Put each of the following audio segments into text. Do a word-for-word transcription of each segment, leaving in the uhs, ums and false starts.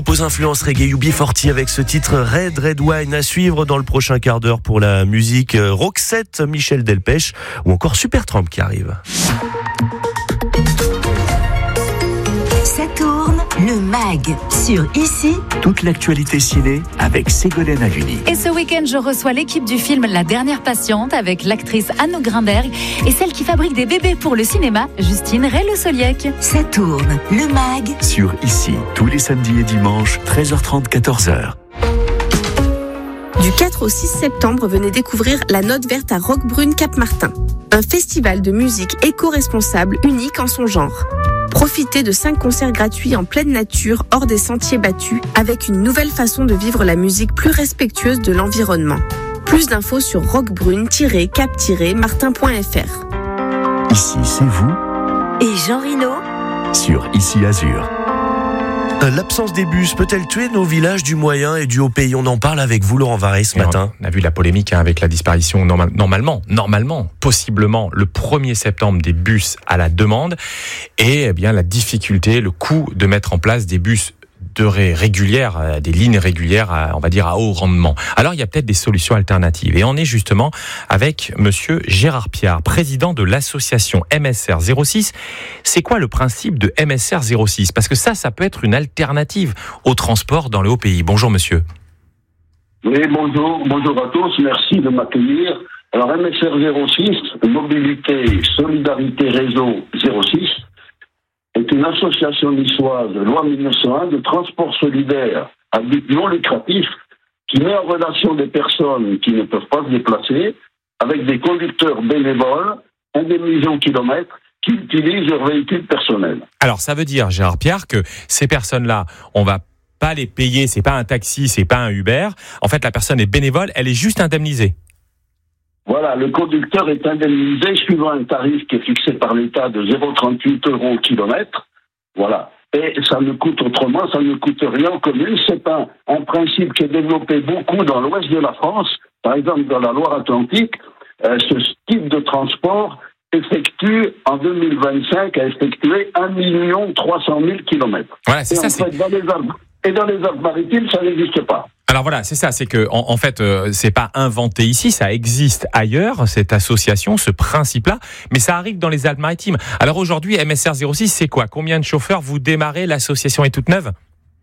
groupe aux influences reggae U B quarante avec ce titre Red Red Wine à suivre dans le prochain quart d'heure pour la musique Roxette, Michel Delpech ou encore Supertramp qui arrive. Ça tourne, le mag sur Ici. Toute l'actualité ciné avec Ségolène Haluni. Et ce week-end, je reçois l'équipe du film La Dernière Patiente avec l'actrice Anne Grimberg et celle qui fabrique des bébés pour le cinéma, Justine Ray-Le-Soliec. Ça tourne, le mag Sur Ici, tous les samedis et dimanches, treize heures trente, quatorze heures. Du quatre au six septembre, venez découvrir la Note Verte à Roquebrune Cap-Martin. Un festival de musique éco-responsable unique en son genre. Profitez de cinq concerts gratuits en pleine nature, hors des sentiers battus, avec une nouvelle façon de vivre la musique plus respectueuse de l'environnement. Plus d'infos sur roquebrune tiret cap tiret martin point f r. Ici, c'est vous. et Jean Rino Sur Ici Azur. L'absence des bus peut-elle tuer nos villages du Moyen et du Haut-Pays ? On en parle avec vous, Laurent Varé, ce et matin. On a vu la polémique hein, avec la disparition normal, normalement, normalement, possiblement le premier septembre des bus à la demande et eh bien la difficulté, le coût de mettre en place des bus de ré- régulières, des lignes régulières, à, on va dire à haut rendement. Alors il y a peut-être des solutions alternatives et on est justement avec monsieur Gérard Piard, président de l'association M S R zéro six. C'est quoi le principe de M S R zéro six ? Parce que ça, ça peut être une alternative au transport dans le Haut-Pays. Bonjour monsieur. Oui, bonjour, bonjour à tous, merci de m'accueillir. Alors M S R zéro six, Mobilité, Solidarité, Réseau zéro six, est une association niçoise, loi mille neuf cent un, de transport solidaire à but non lucratif qui met en relation des personnes qui ne peuvent pas se déplacer avec des conducteurs bénévoles, indemnisés au kilomètre, qui utilisent leur véhicule personnel. Alors ça veut dire, Gérard Piard, que ces personnes-là, on va pas les payer, c'est pas un taxi, c'est pas un Uber. En fait, la personne est bénévole, elle est juste indemnisée. Voilà, le conducteur est indemnisé suivant un tarif qui est fixé par l'État de zéro virgule trente-huit euros au kilomètre. Voilà. Et ça ne coûte autrement, ça ne coûte rien aux communes. C'est un, un principe qui est développé beaucoup dans l'ouest de la France. Par exemple, dans la Loire-Atlantique, euh, ce type de transport effectue, en deux mille vingt-cinq, a effectué un million trois cent mille kilomètres. Voilà, c'est et ça. En C'est... fait, dans les Alpes, et dans les Alpes-Maritimes, ça n'existe pas. Alors voilà, c'est ça, c'est que en, en fait, euh, c'est pas inventé ici, ça existe ailleurs, cette association, ce principe-là, mais ça arrive dans les Alpes-Maritimes. Alors aujourd'hui, M S R zéro six, c'est quoi ? Combien de chauffeurs vous démarrez ? L'association est toute neuve ?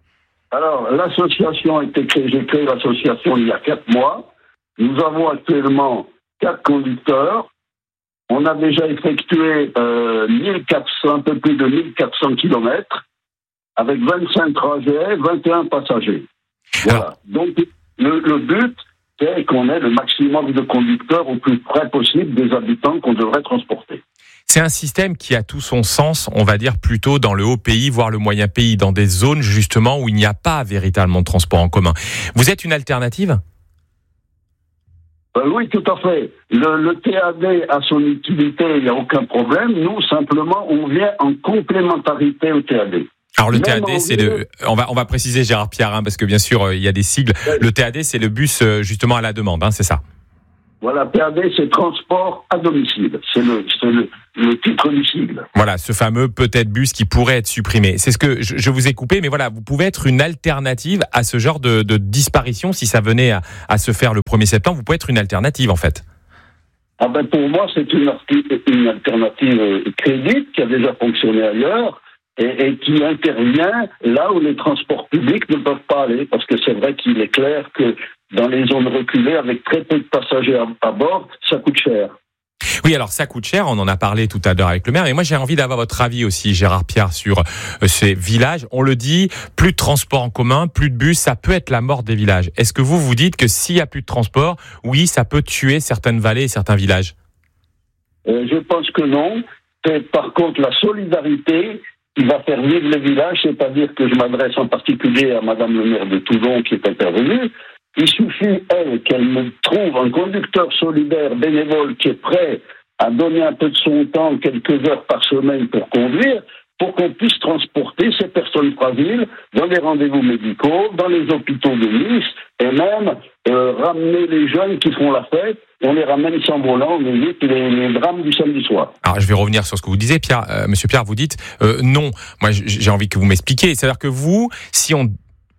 Alors, l'association a été créée, j'ai créé l'association il y a quatre mois. Nous avons actuellement quatre conducteurs. On a déjà effectué euh, mille quatre cents, un peu plus de mille quatre cents kilomètres, avec vingt-cinq trajets, vingt et un passagers. Voilà. Alors, donc, le, le but, c'est qu'on ait le maximum de conducteurs au plus près possible des habitants qu'on devrait transporter. C'est un système qui a tout son sens, on va dire, plutôt dans le haut pays, voire le moyen pays, dans des zones, justement, où il n'y a pas véritablement de transport en commun. Vous êtes une alternative ? Euh, oui, tout à fait. Le, le T A D a son utilité, il n'y a aucun problème. Nous, simplement, on vient en complémentarité au T A D. Alors le Même T A D, c'est le. On va on va préciser Gérard Piard, hein, parce que bien sûr euh, il y a des sigles. Ouais. Le T A D, c'est le bus euh, justement à la demande, hein, c'est ça. Voilà, T A D, c'est transport à domicile. C'est le c'est le, le titre du sigle. Voilà, ce fameux peut-être bus qui pourrait être supprimé. C'est ce que je, je vous ai coupé, mais voilà, vous pouvez être une alternative à ce genre de, de disparition si ça venait à, à se faire le premier septembre. Vous pouvez être une alternative en fait. Ah ben pour moi, c'est une, une alternative crédible qui a déjà fonctionné ailleurs. Et, et qui intervient là où les transports publics ne peuvent pas aller, parce que c'est vrai qu'il est clair que dans les zones reculées, avec très peu de passagers à, à bord, ça coûte cher. Oui, alors ça coûte cher, on en a parlé tout à l'heure avec le maire, mais moi j'ai envie d'avoir votre avis aussi, Gérard Piard, sur euh, ces villages. On le dit, plus de transport en commun, plus de bus, ça peut être la mort des villages. Est-ce que vous vous dites que s'il n'y a plus de transport, oui, ça peut tuer certaines vallées et certains villages ? euh, Je pense que non. C'est par contre la solidarité qui va faire vivre les villages, c'est-à-dire que je m'adresse en particulier à Madame le maire de Toulon qui est intervenue. Il suffit, elle, qu'elle me trouve un conducteur solidaire bénévole qui est prêt à donner un peu de son temps, quelques heures par semaine pour conduire, pour qu'on puisse transporter ces personnes fragiles dans les rendez-vous médicaux, dans les hôpitaux de Nice, et même euh, ramener les jeunes qui font la fête. On les ramène sans volant, on évite les, les drames du samedi soir. Alors, je vais revenir sur ce que vous disiez, Pierre. Euh, Monsieur Pierre, vous dites euh, non. Moi, j'ai envie que vous m'expliquiez. C'est-à-dire que vous, si on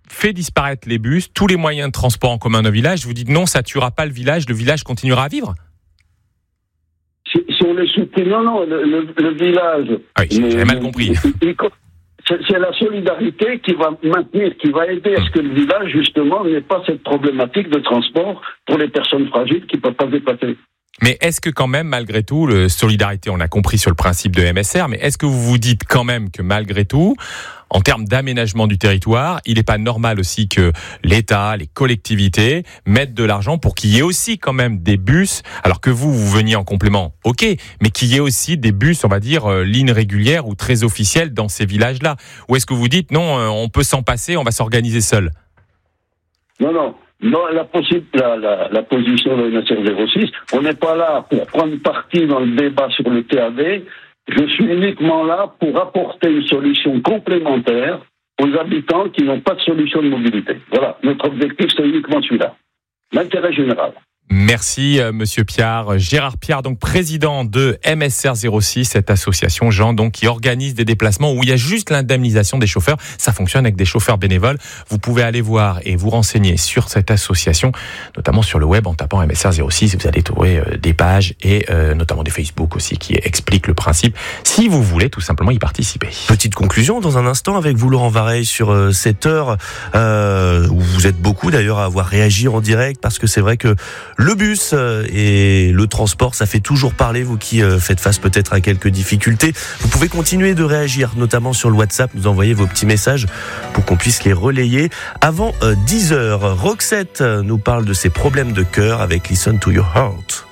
fait disparaître les bus, tous les moyens de transport en commun d'un village, vous dites non, ça tuera pas le village, le village continuera à vivre? Si, si on les supprime, non, non, le, le, le village... Ah oui, j'ai mal compris. Il, il, c'est, c'est la solidarité qui va maintenir, qui va aider à ce que le village, justement, n'ait pas cette problématique de transport pour les personnes fragiles qui ne peuvent pas se déplacer. Mais est-ce que quand même, malgré tout, le solidarité, on a compris sur le principe de M S R, mais est-ce que vous vous dites quand même que malgré tout, en termes d'aménagement du territoire, il n'est pas normal aussi que l'État, les collectivités mettent de l'argent pour qu'il y ait aussi quand même des bus, alors que vous, vous veniez en complément, ok, mais qu'il y ait aussi des bus, on va dire, euh, lignes régulières ou très officielles dans ces villages-là? Ou est-ce que vous dites, non, euh, on peut s'en passer, on va s'organiser seul? Non, non. Non, la, possi- la, la, la position de l'O N S R zéro six, on n'est pas là pour prendre parti dans le débat sur le T A D. Je suis uniquement là pour apporter une solution complémentaire aux habitants qui n'ont pas de solution de mobilité. Voilà, notre objectif, c'est uniquement celui-là. L'intérêt général. Merci, euh, Monsieur Piard. Gérard Piard, donc président de M S R zéro six, cette association, Jean, donc, qui organise des déplacements où il y a juste l'indemnisation des chauffeurs. Ça fonctionne avec des chauffeurs bénévoles. Vous pouvez aller voir et vous renseigner sur cette association, notamment sur le web en tapant M S R zéro six. Vous allez trouver euh, des pages et euh, notamment des Facebook aussi qui expliquent le principe, si vous voulez tout simplement y participer. Petite conclusion dans un instant avec vous, Laurent Vareille, sur euh, cette heure euh, où vous êtes beaucoup d'ailleurs à avoir réagi en direct, parce que c'est vrai que le bus et le transport, ça fait toujours parler, vous qui faites face peut-être à quelques difficultés. Vous pouvez continuer de réagir, notamment sur le WhatsApp, nous envoyer vos petits messages pour qu'on puisse les relayer. Avant dix heures, Roxette nous parle de ses problèmes de cœur avec Listen to Your Heart.